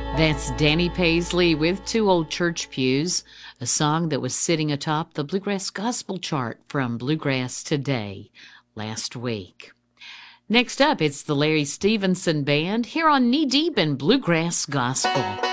That's Danny Paisley with Two Old Church Pews, a song that was sitting atop the Bluegrass Gospel chart from Bluegrass Today last week. Next up, it's the Larry Stevenson Band here on Knee Deep in Bluegrass Gospel.